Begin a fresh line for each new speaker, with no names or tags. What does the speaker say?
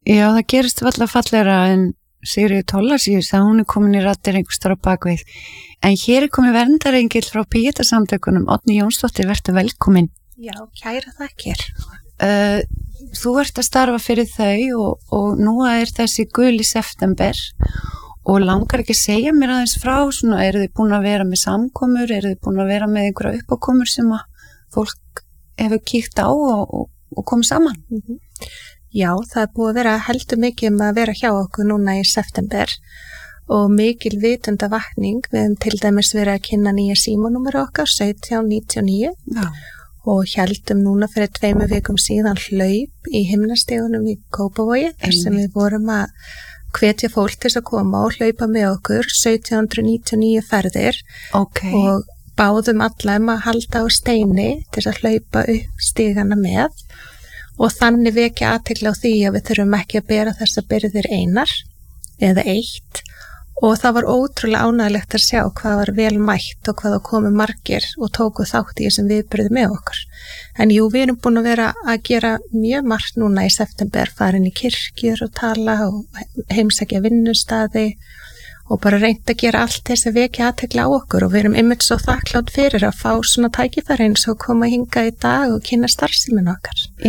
Já, það gerist alltaf fallegra en Sigríður Thorlacius að hún komin í raddir einhverstaðar á bakvið. En hér komin verndarengill frá Píetasamtökunum, Oddný Jónsdóttir, vertu velkomin.
Já, kæra þakkir.
Þú ert að starfa fyrir þau og nú þessi guli september og langar ekki að segja mér aðeins frá svona, eru þið búin að vera með samkomur, eru þið búin að vera með einhverja uppákomur sem að fólk hefur kíkt á og komið saman?
Já, það búið að vera heldur mikið að vera hjá okkur núna í september og mikil vitundavakning. Við höfum til dæmis verið að kynna nýja símanúmer okkar 1799 og heldum núna fyrir 2 vikum síðan hlaup í himnastegunum í Kópavogi þar sem við vorum að hvetja fólk til að koma og hlaupa með okkur 1799 ferðir og báðum alla að halda á steini til að hlaupa upp stigana með og þannig vekja athygli á því að við þurfum ekki að bera þessar byrðir einar eða eitt og það var ótrúlega ánægilegt að sjá hvað var vel mætt og hvað komu margir og tóku þátt í þessum viðburði með okkur. En jú, við erum búin að vera að gera mjög margt núna í september, farin í kirkjur og tala og heimsækja vinnustaði og bara reynt að gera allt þess að vekja athygli á okkur og við erum einmitt svo þakklátt fyrir að fá svona tækifæri eins og koma hingað í dag og kynna starfsemin okkar.